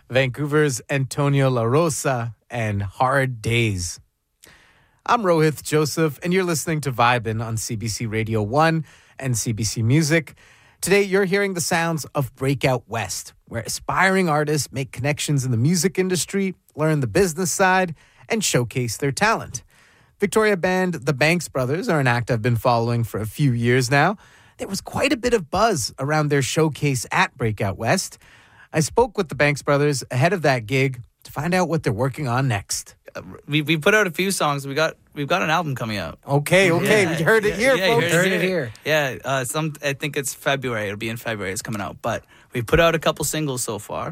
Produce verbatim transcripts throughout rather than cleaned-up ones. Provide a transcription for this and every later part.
Vancouver's Antonio La Rosa, and Hard Days. I'm Rohith Joseph, and you're listening to Vibin' on C B C Radio one and C B C Music. Today, you're hearing the sounds of Breakout West, where aspiring artists make connections in the music industry, learn the business side, and showcase their talent. Victoria band The Banks Brothers are an act I've been following for a few years now. There was quite a bit of buzz around their showcase at Breakout West. I spoke with The Banks Brothers ahead of that gig to find out what they're working on next. We we put out a few songs. We got we've got an album coming out. Okay, okay, yeah, we heard it yeah, here, yeah, folks. Heard, heard it here. Yeah, uh, some I think it's February. It'll be in February. It's coming out. But we put out a couple singles so far,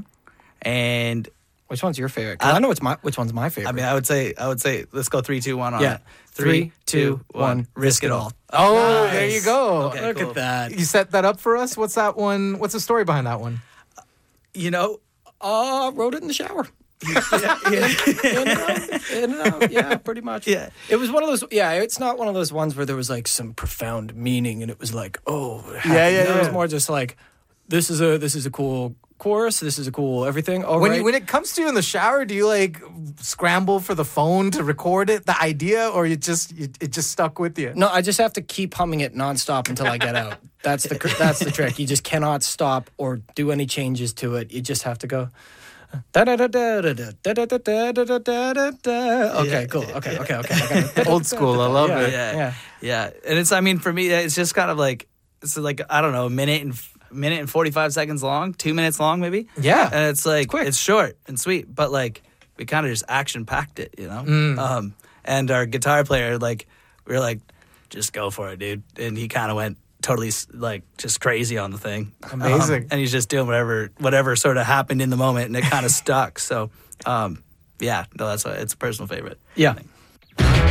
and which one's your favorite? 'Cause I, I know it's my which one's my favorite. I mean, I would say I would say let's go three, two, one on yeah. it. Three, two, one. Risk It All. Oh, nice. There you go. Okay, Look cool. at that. You set that up for us. What's that one? What's the story behind that one? You know, uh, wrote it in the shower. yeah, yeah. in and out, in and out. Yeah, pretty much. Yeah. It was one of those, yeah, it's not one of those ones where there was like some profound meaning and it was like, oh, yeah, yeah, It yeah. was more just like, this is a, this is a cool chorus, this is a cool everything. All when right. you, when it comes to you in the shower, do you like scramble for the phone to record it, the idea, or you just you, it just stuck with you? No, I just have to keep humming it nonstop until I get out. That's the that's the trick. You just cannot stop or do any changes to it. You just have to go. Da da da da da da da da da da da da da. Okay, cool. Okay, okay, okay. Old school. I love Yeah. it. yeah, Yeah. yeah. And it's I mean for me it's just kind of like it's like I don't know a minute and minute and forty-five seconds long, two minutes long maybe. Yeah. And it's like quick. it's short and sweet, but like we kind of just action packed it, you know. Mm. Um, and our guitar player like we were like, just go for it, dude. And he kind of went totally like just crazy on the thing. Amazing. Um, and he's just doing whatever whatever sort of happened in the moment, and it kind of stuck. So um, yeah, no, that's why it's a personal favorite. Yeah.